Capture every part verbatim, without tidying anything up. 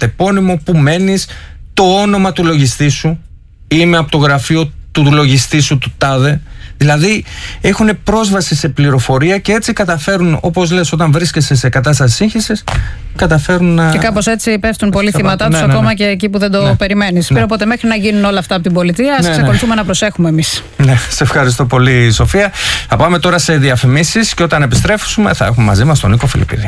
ονοματεπώνυμο, που μένεις, το όνομα του λογιστή σου. Είμαι από το γραφείο του λογιστή σου του τάδε. Δηλαδή έχουν πρόσβαση σε πληροφορία και έτσι καταφέρουν, όπως λες, όταν βρίσκεσαι σε κατάσταση σύγχυσης, καταφέρουν να. Και κάπως έτσι πέφτουν πολλοί θύματα τους, ναι, ναι, ναι. ακόμα και εκεί που δεν το ναι. περιμένεις. Ναι. Οπότε μέχρι να γίνουν όλα αυτά από την πολιτεία, ας ναι, εξακολουθούμε ναι. να προσέχουμε εμείς. Ναι, σε ευχαριστώ πολύ, Σοφία. Θα πάμε τώρα σε διαφημίσεις και όταν επιστρέφουμε θα έχουμε μαζί μας τον Νίκο Φιλιππίδη.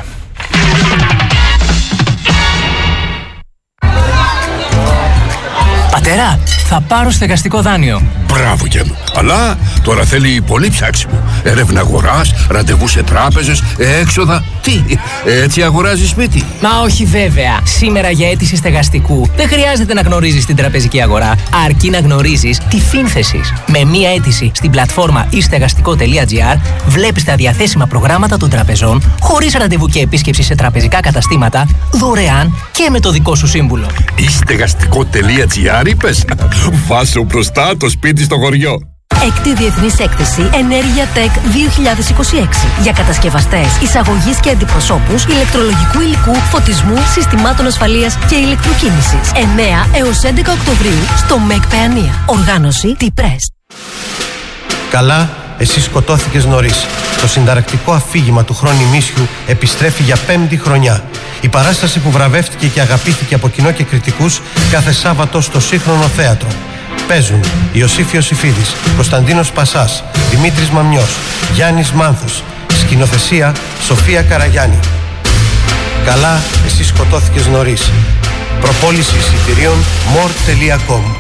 Πατέρα, θα πάρω στεγαστικό δάνειο. Μπράβο και μου. Αλλά τώρα θέλει πολύ ψάξιμο. Έρευνα αγοράς, ραντεβού σε τράπεζες, έξοδα. Τι, έτσι αγοράζεις σπίτι? Μα όχι βέβαια. Σήμερα για αίτηση στεγαστικού δεν χρειάζεται να γνωρίζεις την τραπεζική αγορά, αρκεί να γνωρίζεις τη Φίνθεσης. Με μία αίτηση στην πλατφόρμα e στεγαστικό τελεία gr βλέπεις τα διαθέσιμα προγράμματα των τραπεζών, χωρίς ραντεβού και επίσκεψη σε τραπεζικά καταστήματα, δωρεάν και με το δικό σου σύμβουλο. e στεγαστικό τελεία gr είπες? Βάσω μπροστά το σπίτι στο χωριό. Έκτη Διεθνής Έκθεση Ενέργεια Tech δύο χιλιάδες είκοσι έξι για κατασκευαστές, εισαγωγής και αντιπροσώπους ηλεκτρολογικού υλικού, φωτισμού, συστημάτων ασφαλείας και ηλεκτροκίνησης. εννέα έως έντεκα Οκτωβρίου στο ΜΕΚ Παιανία. Οργάνωση T-Press. Καλά, εσύ σκοτώθηκες νωρίς. Το συνταρακτικό αφήγημα του χρόνου ημίσιου επιστρέφει για πέμπτη χρονιά. Η παράσταση που βραβεύτηκε και αγαπήθηκε από κοινό και κριτικούς κάθε Σάββατο στο Σύγχρονο Θέατρο. Παίζουν Ιωσήφ Ιωσήφιδης, Κωνσταντίνος Πασάς, Δημήτρης Μαμιός, Γιάννης Μάνθος. Σκηνοθεσία Σοφία Καραγιάννη. Καλά, εσύ σκοτώθηκες νωρίς. Προπόληση εισιτηρίων more τελεία com.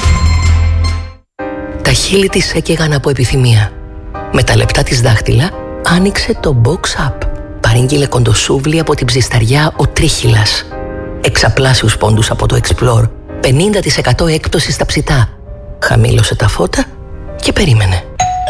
Τα χείλη της έκαιγαν από επιθυμία. Με τα λεπτά της δάχτυλα άνοιξε το box up. Παρήγγειλε κοντοσούβλι από την ψισταριά ο Τρίχυλας. Εξαπλάσιους πόντους από το Explore. πενήντα τοις εκατό έκπτωση στα ψητά. Χαμήλωσε τα φώτα και περίμενε.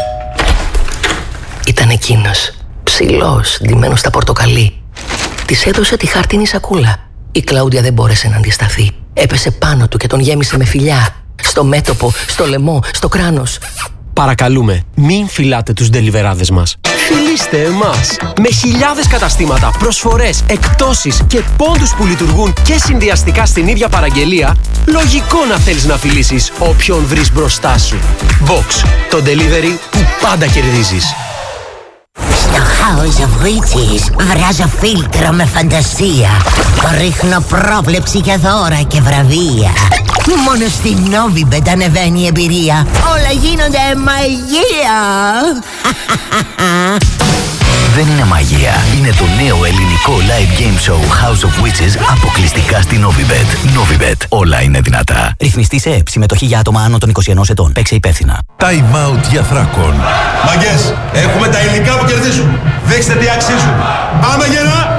Ήταν εκείνος, ψηλός, ντυμένος στα πορτοκαλί. Της έδωσε τη χάρτινη σακούλα. Η Κλάουντια δεν μπόρεσε να αντισταθεί. Έπεσε πάνω του και τον γέμισε με φιλιά. Στο μέτωπο, στο λαιμό, στο κράνος. Παρακαλούμε, μην φυλάτε τους ντελιβεράδες μας. Φιλήστε εμάς! Με χιλιάδες καταστήματα, προσφορές, εκπτώσεις και πόντους που λειτουργούν και συνδυαστικά στην ίδια παραγγελία, λογικό να θέλεις να φιλήσεις όποιον βρεις μπροστά σου. Box, το delivery που πάντα κερδίζεις. Στο House of Witches βράζω φίλτρο με φαντασία. Ρίχνω πρόβλεψη για δώρα και βραβεία. Μόνο στην Novibet ανεβαίνει η εμπειρία. Όλα γίνονται μαγεία. Δεν είναι μαγεία. Είναι το νέο ελληνικό live game show House of Witches αποκλειστικά στην Novibet. Novibet. Όλα είναι δυνατά. Ρυθμιστή σε ΕΕΠ. Συμμετοχή για άτομα άνω των είκοσι ενός ετών. Παίξε υπεύθυνα. Time out για Θράκον. Μαγκές, έχουμε τα υλικά που κερδίζουν. Δείξτε τι αξίζουν. Πάμε γερά!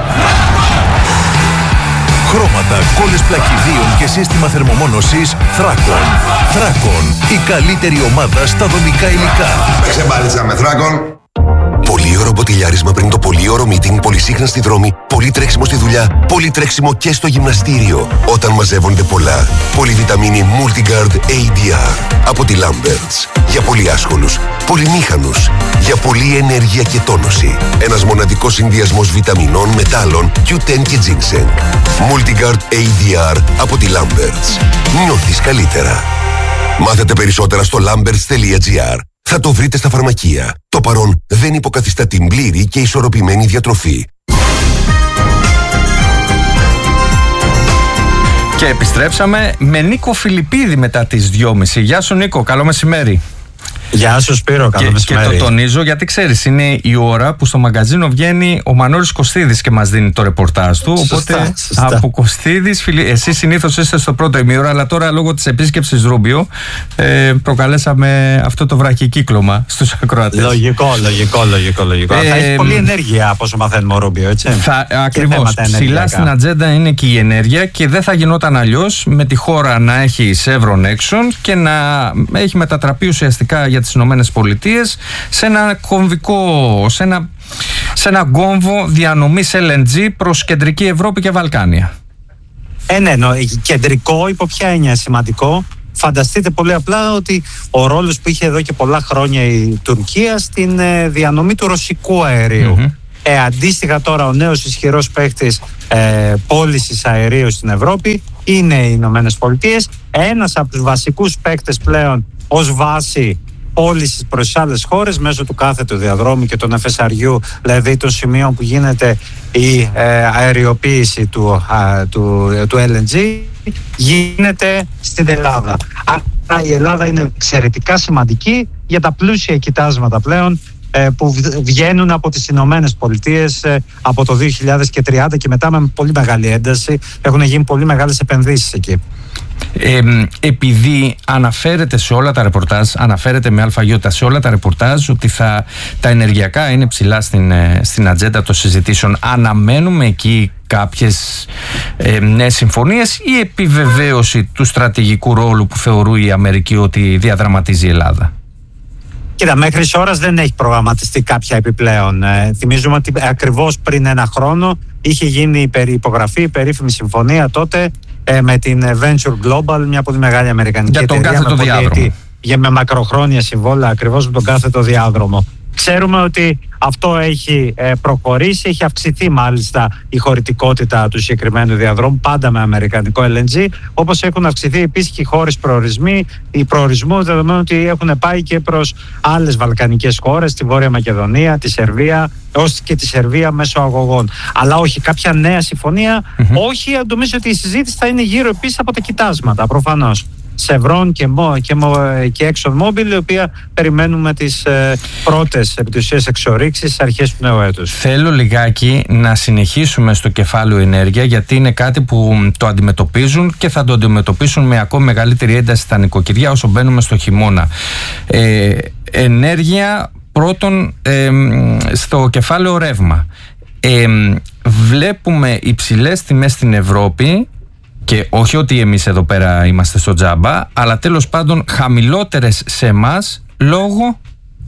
Χρώματα, κόλλες πλακιδίων και σύστημα θερμομόνωσης Θράκον. Θράκον. Η καλύτερη ομάδα στα δομικά υλικά. Παίξε μπάλιτσα με Θράκον. Πολύωρο μποτιλιάρισμα πριν το πολύωρο meeting, πολυσύχνα στη δρόμη, πολύ τρέξιμο στη δουλειά, πολύ τρέξιμο και στο γυμναστήριο. Όταν μαζεύονται πολλά. Πολυβιταμίνη Multigard έι ντι αρ από τη Lamberts. Για πολύ άσχολους, πολυμήχανους. Για πολλή ενέργεια και τόνωση. Ένας μοναδικός συνδυασμός βιταμινών, μετάλλων, κιου τεν και ginseng. Multigard έι ντι αρ από τη Lamberts. Νιώθεις καλύτερα. Μάθετε περισσότερα στο lamberts τελεία gr. Θα το βρείτε στα φαρμακεία. Το παρόν δεν υποκαθιστά την πλήρη και ισορροπημένη διατροφή. Και επιστρέψαμε με Νίκο Φιλιππίδη μετά τις δυόμιση. Γεια σου Νίκο, καλό μεσημέρι. Γεια σου Σπύρο, καλό μεσημέρι. Και το τονίζω γιατί ξέρεις, είναι η ώρα που στο μαγκαζίνο βγαίνει ο Μανώρης Κωστίδης και μας δίνει το ρεπορτάζ του. Σωστά, οπότε σωστά. από Κωστίδης, φιλι... εσύ συνήθως είστε στο πρώτο ημίωρο, αλλά τώρα λόγω της επίσκεψης Ρούμπιο ε, προκαλέσαμε αυτό το βραχικύκλωμα στους ακροατές. Λογικό, λογικό, λογικό. λογικό. Ε, θα έχει πολλή ενέργεια από όσο μαθαίνουμε ο Ρούμπιο, έτσι. Θα, ακριβώς. Ψηλά στην ατζέντα είναι και η ενέργεια και δεν θα γινόταν αλλιώς με τη χώρα να έχει σεύρον έξον και να έχει μετατραπεί ουσιαστικά για τις Ηνωμένες Πολιτείες σε ένα κομβικό, σε ένα, σε ένα κόμβο διανομής ελ εν τζι προς κεντρική Ευρώπη και Βαλκάνια. Ε, ναι, ναι, κεντρικό, υπό ποια έννοια σημαντικό. Φανταστείτε πολύ απλά ότι ο ρόλος που είχε εδώ και πολλά χρόνια η Τουρκία στην ε, διανομή του ρωσικού αερίου. Mm-hmm. Ε, αντίστοιχα τώρα ο νέος ισχυρός παίκτης ε, πώλησης αερίου στην Ευρώπη είναι οι Ηνωμένες Πολιτείες. Ένας από τους βασικούς παίκτες πλέον ως βάση πώλησης προς τις άλλες χώρες μέσω του κάθετου διαδρόμου και των εφ ες αρ γιου, δηλαδή των σημείων που γίνεται η ε, αεριοποίηση του, α, του, του ελ εν τζι, γίνεται στην Ελλάδα. Άρα η Ελλάδα είναι εξαιρετικά σημαντική για τα πλούσια κοιτάσματα πλέον ε, που βγαίνουν από τις Ηνωμένες Πολιτείες ε, από το δύο χιλιάδες τριάντα και μετά με πολύ μεγάλη ένταση. Έχουν γίνει πολύ μεγάλες επενδύσεις εκεί. Ε, επειδή αναφέρεται σε όλα τα ρεπορτάζ, αναφέρεται με αλφαγιώτα σε όλα τα ρεπορτάζ ότι θα, τα ενεργειακά είναι ψηλά στην, στην ατζέντα των συζητήσεων, αναμένουμε εκεί κάποιες ε, νέες συμφωνίες ή επιβεβαίωση του στρατηγικού ρόλου που θεωρεί η Αμερική ότι διαδραματίζει η Ελλάδα? Κοίτα, μέχρι ώρας δεν έχει προγραμματιστεί κάποια επιπλέον. Ε, θυμίζουμε ότι ακριβώς πριν ένα χρόνο είχε γίνει η υπογραφή, η περίφημη συμφωνία τότε ε, με την Venture Global, μια πολύ μεγάλη αμερικανική για τον εταιρεία κάθετο με, διάδρομο. για, με μακροχρόνια συμβόλαια ακριβώς με τον κάθετο διάδρομο. Ξέρουμε ότι αυτό έχει ε, προχωρήσει, έχει αυξηθεί μάλιστα η χωρητικότητα του συγκεκριμένου διαδρόμου, πάντα με αμερικανικό ελ εν τζι, όπως έχουν αυξηθεί επίσης και οι χώρες προορισμοί, οι προορισμού, δεδομένου ότι έχουν πάει και προς άλλες βαλκανικές χώρες, τη Βόρεια Μακεδονία, τη Σερβία, ως και τη Σερβία μέσω αγωγών. Αλλά όχι, κάποια νέα συμφωνία, mm-hmm. όχι, νομίζω ότι η συζήτηση θα είναι γύρω επίσης από τα κοιτάσματα, προφανώς. Chevron και, και, και ExxonMobil, η οποία περιμένουμε τις ε, πρώτες επί της ουσίας εξορίξεις στις αρχές του νέου έτους. Θέλω λιγάκι να συνεχίσουμε στο κεφάλαιο ενέργεια, γιατί είναι κάτι που το αντιμετωπίζουν και θα το αντιμετωπίσουν με ακόμη μεγαλύτερη ένταση στα νοικοκυριά όσο μπαίνουμε στο χειμώνα. Ε, ενέργεια πρώτον, ε, στο κεφάλαιο ρεύμα. Ε, βλέπουμε υψηλές τιμές στην Ευρώπη. Και όχι ότι εμείς εδώ πέρα είμαστε στο τζάμπα, αλλά τέλος πάντων χαμηλότερες σε εμάς λόγω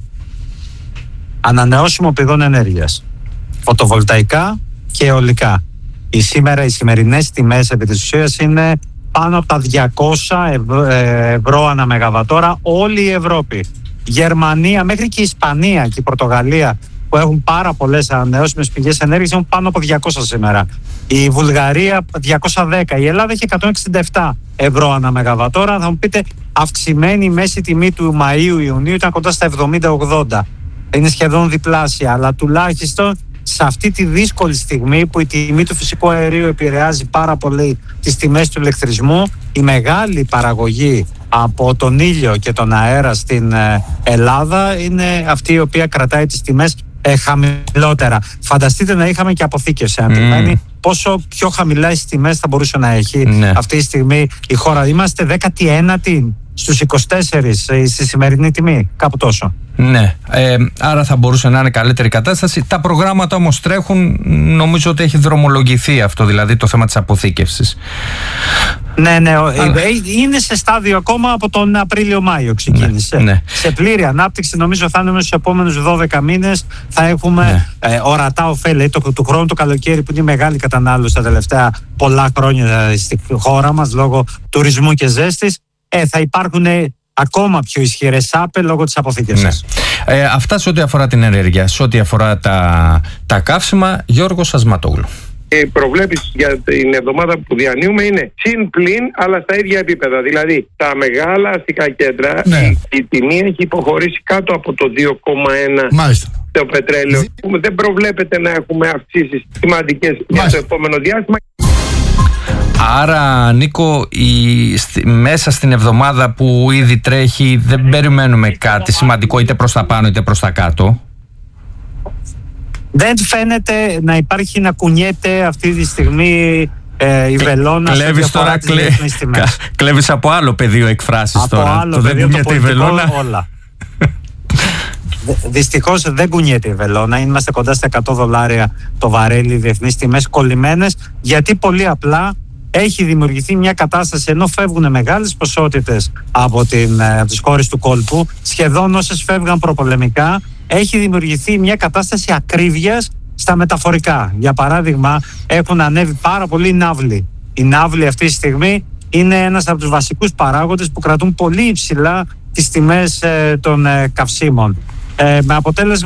ανανεώσιμων πηγών ενέργειας, φωτοβολταϊκά και αιωλικά. Η σήμερα, οι σημερινές τιμές επί της ουσίας είναι πάνω από τα διακόσια ευρώ ανά μεγαβατόρα όλη η Ευρώπη. Γερμανία, μέχρι και η Ισπανία και η Πορτογαλία, που έχουν πάρα πολλές ανανεώσιμες πηγές ενέργειας, έχουν πάνω από διακόσια σήμερα. Η Βουλγαρία διακόσια δέκα, η Ελλάδα έχει εκατόν εξήντα επτά ευρώ ανά μεγαβατόρα. Θα μου πείτε, αυξημένη η μέση τιμή του Μαΐου-Ιουνίου ήταν κοντά στα εβδομήντα ογδόντα. Είναι σχεδόν διπλάσια, αλλά τουλάχιστον σε αυτή τη δύσκολη στιγμή που η τιμή του φυσικού αερίου επηρεάζει πάρα πολύ τις τιμές του ηλεκτρισμού, η μεγάλη παραγωγή από τον ήλιο και τον αέρα στην Ελλάδα είναι αυτή η οποία κρατάει τις τιμές ε, χαμηλότερα. Φανταστείτε να είχαμε και αποθήκευση αντιμένη, mm. πόσο πιο χαμηλά οι τιμές θα μπορούσε να έχει ναι. αυτή τη στιγμή η χώρα. Είμαστε δέκατη ένατη στους είκοσι τέσσερις στη σημερινή τιμή, κάπου τόσο. Ναι, ε, άρα θα μπορούσε να είναι καλύτερη κατάσταση. Τα προγράμματα όμως τρέχουν, νομίζω ότι έχει δρομολογηθεί αυτό, δηλαδή το θέμα της αποθήκευσης. Ναι, ναι, αλλά... είναι σε στάδιο ακόμα από τον Απρίλιο-Μάιο ξεκίνησε. Ναι, ναι. Σε πλήρη ανάπτυξη νομίζω θα είναι μέσα στους επόμενους δώδεκα μήνες, θα έχουμε ναι. ε, ορατά ωφέλη. Το, του χρόνου το καλοκαίρι που είναι μεγάλη κατανάλωση τα τελευταία πολλά χρόνια στη χώρα μας λόγω τουρισμού και ζέστης, ε, θα υπάρχουν ακόμα πιο ισχυρές άπε λόγω της αποθήκευσης. Ναι. Ε, αυτά σε ό,τι αφορά την ενέργεια. Σε ό,τι αφορά τα, τα καύσιμα, Γιώργο Σασματόγλου. Οι προβλέψεις για την εβδομάδα που διανύουμε είναι συν πλην, αλλά στα ίδια επίπεδα. Δηλαδή, τα μεγάλα αστικά κέντρα, ναι. η, η τιμή έχει υποχωρήσει κάτω από το δύο κόμμα ένα το πετρέλαιο. Ζη... Δεν προβλέπεται να έχουμε αυξήσεις σημαντικές για το επόμενο διάστημα. Άρα, Νίκο, η, στη, μέσα στην εβδομάδα που ήδη τρέχει δεν περιμένουμε κάτι σημαντικό είτε προς τα πάνω είτε προς τα κάτω. Δεν φαίνεται να υπάρχει να κουνιέται αυτή τη στιγμή ε, η βελόνα. Κλέβεις τώρα, κλε... κλέβεις από άλλο πεδίο εκφράσεις από τώρα. Άλλο το πεδίο, δεν κουνιέται η βελόνα. Όλα. Δυστυχώς δεν κουνιέται η βελόνα. Είμαστε κοντά στα εκατό δολάρια το βαρέλι, διεθνείς τιμές κολλημένες, γιατί πολύ απλά έχει δημιουργηθεί μια κατάσταση, ενώ φεύγουν μεγάλες ποσότητες από, την, από τις χώρες του κόλπου, σχεδόν όσες φεύγαν προπολεμικά, έχει δημιουργηθεί μια κατάσταση ακρίβειας στα μεταφορικά. Για παράδειγμα, έχουν ανέβει πάρα πολύ οι ναύλοι. Οι ναύλοι αυτή τη στιγμή είναι ένας από τους βασικούς παράγοντες που κρατούν πολύ υψηλά τις τιμές ε, των ε, καυσίμων. Ε, με αποτέλεσμα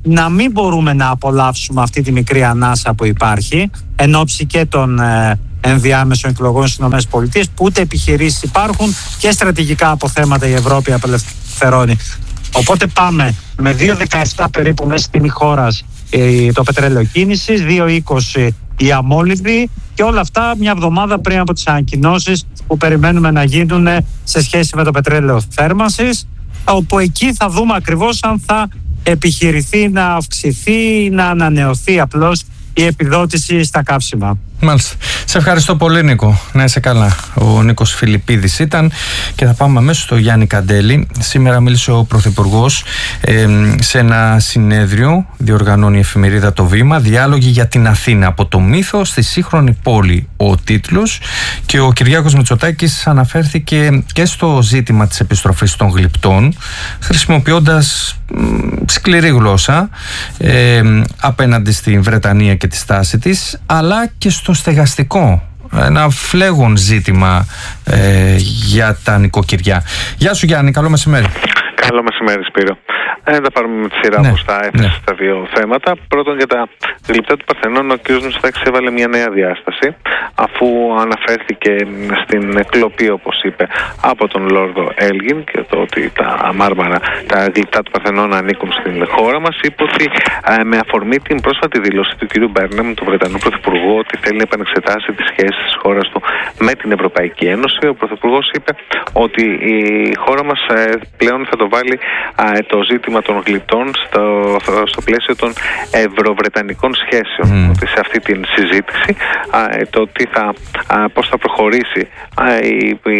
να μην μπορούμε να απολαύσουμε αυτή τη μικρή ανάσα που υπάρχει εν ώψη και των ε, ενδιάμεσων εκλογών στις ΗΠΑ, που ούτε επιχειρήσεις υπάρχουν και στρατηγικά αποθέματα η Ευρώπη απελευθερώνει. Οπότε πάμε με δύο δεκαεπτά περίπου μέσα στην χώρα το πετρέλαιο κίνησης, δύο είκοσι η αμόλυβδη, και όλα αυτά μια εβδομάδα πριν από τις ανακοινώσεις που περιμένουμε να γίνουν σε σχέση με το πετρέλαιο θέρμανσης, όπου εκεί θα δούμε ακριβώς αν θα επιχειρηθεί να αυξηθεί, να ανανεωθεί απλώς η επιδότηση στα καύσιμα. Μάλιστα. Σε ευχαριστώ πολύ, Νίκο. Να είσαι καλά. Ο Νίκος Φιλιππίδης ήταν, και θα πάμε αμέσως στο Γιάννη Καντέλη. Σήμερα μίλησε ο Πρωθυπουργός ε, σε ένα συνέδριο, διοργανώνει η εφημερίδα Το Βήμα, «Διάλογοι για την Αθήνα, από το μύθο στη σύγχρονη πόλη», ο τίτλος, και ο Κυριάκος Μητσοτάκης αναφέρθηκε και στο ζήτημα της επιστροφής των γλυπτών, χρησιμοποιώντας μ, σκληρή γλώσσα ε, απέναντι στην Βρετανία και τη στάση της, αλλά και στο στεγαστικό, ένα φλέγον ζήτημα ε, για τα νοικοκυριά. Γεια σου, Γιάννη, καλό μεσημέρι. Καλό μεσημέρι, Σπύρο. Ε, θα πάρουμε με τη σειρά ναι, όπως τα έθεσε ναι. στα δύο θέματα. Πρώτον, για τα γλυπτά του Παρθενών, ο κ. Μητσοτάκης έβαλε μια νέα διάσταση, αφού αναφέρθηκε στην κλοπή, όπως είπε, από τον Λόρδο Έλγιν, και το ότι τα μάρμαρα, τα γλυπτά του Παρθενών ανήκουν στην χώρα μας. Είπε ότι ε, με αφορμή την πρόσφατη δήλωση του κ. Μπέρνεμ, του Βρετανού Πρωθυπουργού, ότι θέλει να επανεξετάσει τις σχέσεις της χώρας του με την Ευρωπαϊκή Ένωση, ο Πρωθυπουργός είπε ότι η χώρα μας ε, πλέον θα το βάλει ε, το ζήτημα των γλυπτών στο, στο πλαίσιο των ευρωβρετανικών σχέσεων. Mm. Ότι σε αυτή την συζήτηση α, το τι θα, α, πώς θα προχωρήσει α, η, η,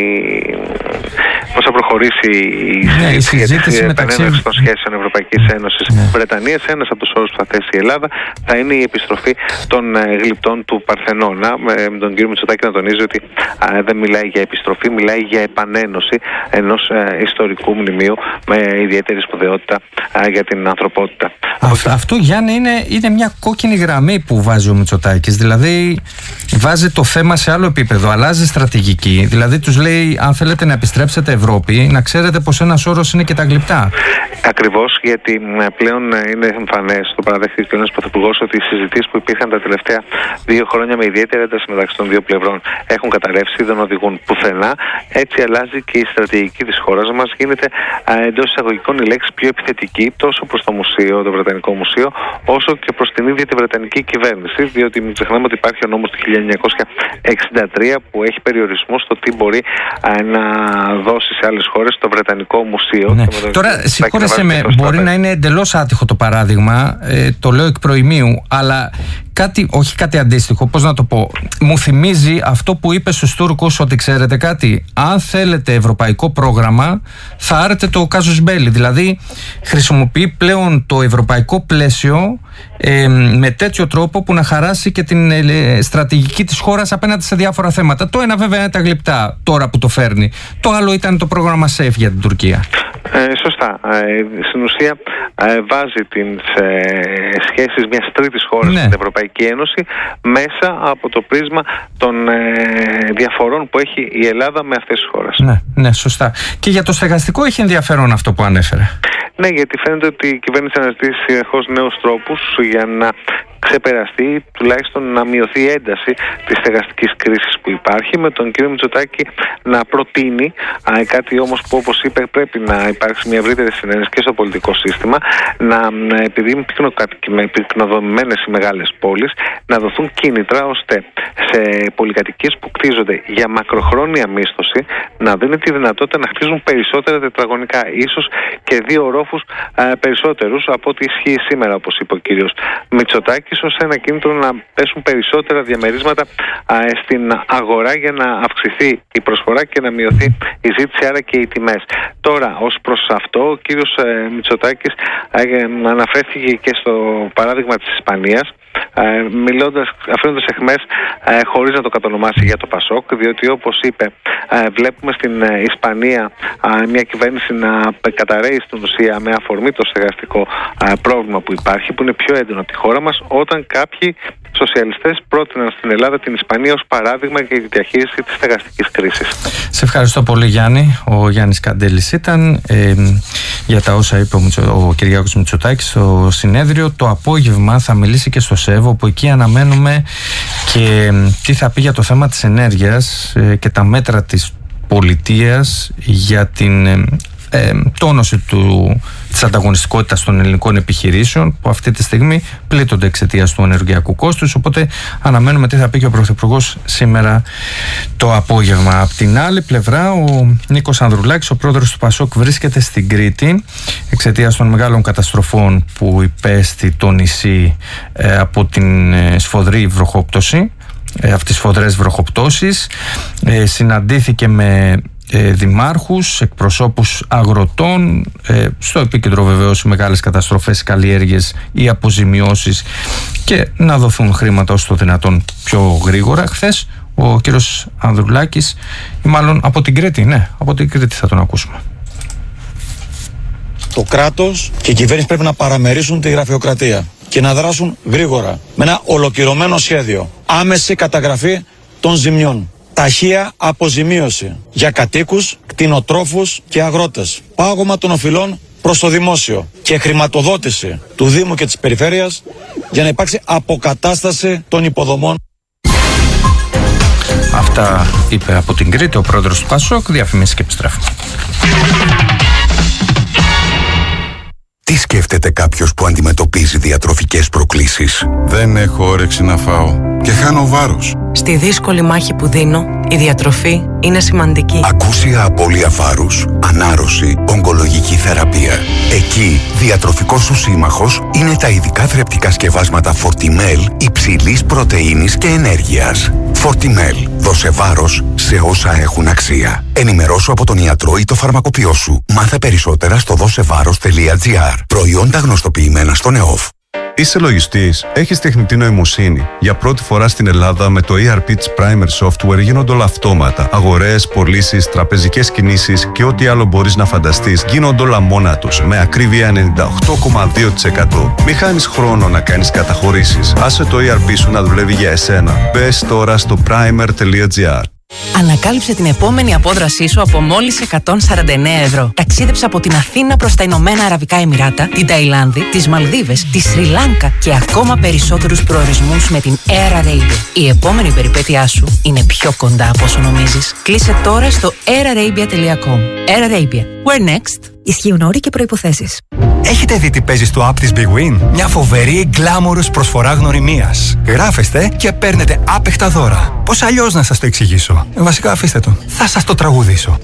πώς θα προχωρήσει η, ναι, η συζήτηση για μεταξύ επανέναρξη των σχέσεων Ευρωπαϊκής Ένωσης mm. Βρετανίας. Ένας από τους όρους που θα θέσει η Ελλάδα θα είναι η επιστροφή των ε, γλυπτών του Παρθενώνα, με, με τον κύριο Μητσοτάκη να τονίζει ότι α, δεν μιλάει για επιστροφή, μιλάει για επανένωση ενός ε, ιστορικού μνημείου με ιδιαίτερη σπουδαιότητα για την ανθρωπότητα. Αυτό, αυτό Γιάννη, είναι, είναι μια κόκκινη γραμμή που βάζει ο Μητσοτάκης. Δηλαδή βάζει το θέμα σε άλλο επίπεδο, αλλάζει στρατηγική. Δηλαδή τους λέει, αν θέλετε να επιστρέψετε Ευρώπη, να ξέρετε πως ένας όρος είναι και τα γλυπτά. Ακριβώς, γιατί πλέον είναι εμφανές, το παραδέχτηκε και ο ένας πρωθυπουργός, ότι οι συζητήσεις που υπήρχαν τα τελευταία δύο χρόνια με ιδιαίτερη ένταση μεταξύ των δύο πλευρών έχουν καταρρεύσει, δεν οδηγούν πουθενά. Έτσι αλλάζει και η στρατηγική της χώρας μας. Γίνεται εντός εισαγωγικών η λέξη πιο επιθετική, τόσο προς το μουσείο, το Βρετανικό Μουσείο, όσο και προς την ίδια τη Βρετανική κυβέρνηση, διότι μην ξεχνάμε ότι υπάρχει ο νόμος του χίλια εννιακόσια εξήντα τρία που έχει περιορισμό στο τι μπορεί α, να δώσει σε άλλες χώρες το Βρετανικό Μουσείο. Ναι. Τώρα, συγχώρεσέ με, μπορεί να είναι εντελώς άτυχο το παράδειγμα, ε, το λέω εκ προημίου, αλλά κάτι, όχι κάτι αντίστοιχο, πώς να το πω, μου θυμίζει αυτό που είπε στους Τούρκους, ότι ξέρετε κάτι, αν θέλετε ευρωπαϊκό πρόγραμμα θα άρετε το casus belli. Δηλαδή χρησιμοποιεί πλέον το ευρωπαϊκό πλαίσιο ε, με τέτοιο τρόπο που να χαράσει και την ε, στρατηγική της χώρας απέναντι σε διάφορα θέματα. Το ένα βέβαια είναι τα γλυπτά, τώρα που το φέρνει. Το άλλο ήταν το πρόγραμμα SAFE για την Τουρκία. Ε, σωστά. Ε, στην ουσία ε, βάζει τις ε, σχέσεις μιας τρίτης χώρας ναι. με την Ευρωπαϊκή Ένωση μέσα από το πρίσμα των ε, διαφορών που έχει η Ελλάδα με αυτές τις χώρες. Ναι, ναι, σωστά. Και για το στεγαστικό έχει ενδιαφέρον αυτό που ανέφερε. Ναι, γιατί φαίνεται ότι η κυβέρνηση αναζητήσει συνεχώς νέους τρόπους για να ξεπεραστεί, τουλάχιστον να μειωθεί η ένταση της στεγαστικής κρίσης που υπάρχει, με τον κύριο Μητσοτάκη να προτείνει α, κάτι όμως που, όπως είπε, πρέπει να υπάρξει μια ευρύτερη συνένεση και στο πολιτικό σύστημα, να, επειδή είναι πυκνοδομημένες οι μεγάλες πόλεις, να δοθούν κίνητρα ώστε σε πολυκατοικίες που κτίζονται για μακροχρόνια μίσθωση να δίνει τη δυνατότητα να χτίζουν περισσότερα τετραγωνικά, ίσως και δύο ορόφους α, περισσότερους από ό,τι ισχύει σήμερα, όπως είπε ο κύριος Μητσοτάκης, ως ένα κίνητρο να πέσουν περισσότερα διαμερίσματα α, στην αγορά για να αυξηθεί η προσφορά και να μειωθεί η ζήτηση, άρα και οι τιμές. Τώρα, ως προς αυτό, ο κύριος ε, Μητσοτάκης ε, αναφέρθηκε και στο παράδειγμα της Ισπανίας, ε, μιλώντας, αφήνοντας εχμές ε, χωρίς να το κατονομάσει για το Πασόκ, διότι όπως είπε, ε, βλέπουμε στην ε, Ισπανία ε, μια κυβέρνηση να καταρρέει στην ουσία με αφορμή το στεγαστικό ε, πρόβλημα που υπάρχει, που είναι πιο έντονο από τη χώρα μας, όταν κάποιοι σοσιαλιστές πρότειναν στην Ελλάδα την Ισπανία ως παράδειγμα για τη διαχείριση της στεγαστικής κρίσης. Σε ευχαριστώ πολύ, Γιάννη. Ο Γιάννης Καντέλης ήταν ε, για τα όσα είπε ο, ο Κυριάκος Μητσοτάκης στο συνέδριο. Το απόγευμα θα μιλήσει και στο ΣΕΒ, όπου εκεί αναμένουμε και τι θα πει για το θέμα της ενέργειας ε, και τα μέτρα της πολιτείας για την ε, ε, τόνωση του, της ανταγωνιστικότητας των ελληνικών επιχειρήσεων, που αυτή τη στιγμή πλήττονται εξαιτίας του ενεργειακού κόστους. Οπότε αναμένουμε τι θα πει και ο Πρωθυπουργός σήμερα το απόγευμα. Απ' την άλλη πλευρά, ο Νίκος Ανδρουλάκης, ο πρόεδρος του Πασόκ, βρίσκεται στην Κρήτη εξαιτίας των μεγάλων καταστροφών που υπέστη το νησί ε, από την ε, σφοδρή βροχόπτωση, ε, αυτές τις σφοδρές βροχοπτώσεις. Ε, συναντήθηκε με Ε, δημάρχους, εκπροσώπους αγροτών, ε, στο επίκεντρο βεβαίως μεγάλες καταστροφές, καλλιέργειες ή αποζημιώσεις, και να δοθούν χρήματα όσο το δυνατόν πιο γρήγορα. Χθες ο κύριος Ανδρουλάκης, ή μάλλον από την Κρήτη, ναι, από την Κρήτη θα τον ακούσουμε. Το κράτος και η κυβέρνηση πρέπει να παραμερίσουν τη γραφειοκρατία και να δράσουν γρήγορα με ένα ολοκληρωμένο σχέδιο. Άμεση καταγραφή των ζημιών. Ταχεία αποζημίωση για κατοίκους, κτηνοτρόφους και αγρότες. Πάγωμα των οφειλών προς το δημόσιο και χρηματοδότηση του Δήμου και της Περιφέρειας για να υπάρξει αποκατάσταση των υποδομών. Αυτά είπε από την Κρήτη ο πρόεδρος του Πασόκ. Διαφημίσεις και επιστρέφουμε. Τι σκέφτεται κάποιος που αντιμετωπίζει διατροφικές προκλήσεις? Δεν έχω όρεξη να φάω και χάνω βάρος. Στη δύσκολη μάχη που δίνω, η διατροφή είναι σημαντική. Ακούσια απώλεια βάρους, ανάρρωση, ογκολογική θεραπεία. Εκεί, διατροφικός σου σύμμαχος είναι τα ειδικά θρεπτικά σκευάσματα Fortimel υψηλής πρωτεΐνης και ενέργειας. Fortimel. Δώσε βάρος σε όσα έχουν αξία. Ενημερώσου από τον ιατρό ή το φαρμακοποιό σου. Μάθε περισσότερα στο δώσεβάρος τελεία τζι άρ. Προϊόντα γνωστοποιημένα στον ΕΟΦ. Είσαι λογιστής, έχεις τεχνητή νοημοσύνη. Για πρώτη φορά στην Ελλάδα με το ι αρ πι της Primer Software γίνονται όλα αυτόματα. Αγορές, πωλήσεις, τραπεζικές κινήσεις και ό,τι άλλο μπορείς να φανταστείς γίνονται όλα μόνα τους, με ακρίβεια ενενήντα οκτώ κόμμα δύο τοις εκατό. Μη χάνεις χρόνο να κάνεις καταχωρήσεις. Άσε το ι αρ πι σου να δουλεύει για εσένα. Μπες τώρα στο primer τελεία τζι άρ. Ανακάλυψε την επόμενη απόδρασή σου από μόλις εκατόν σαράντα εννέα ευρώ. Ταξίδεψε από την Αθήνα προς τα Ηνωμένα Αραβικά Εμιράτα, την Ταϊλάνδη, τις Μαλδίβες, τη Σρι Λάνκα και ακόμα περισσότερους προορισμούς με την Air Arabia. Η επόμενη περιπέτειά σου είναι πιο κοντά από όσο νομίζεις. Κλείσε τώρα στο air arabia τελεία com. Air Arabia. Where next? Ισχύουν όροι και προϋποθέσεις. Έχετε δει τι παίζει στο app της Big Win? Μια φοβερή γκλάμορος προσφορά γνωριμίας. Γράφεστε και παίρνετε άπεχτα δώρα. Πώς αλλιώς να σας το εξηγήσω? Βασικά αφήστε το. Θα σας το τραγουδήσω.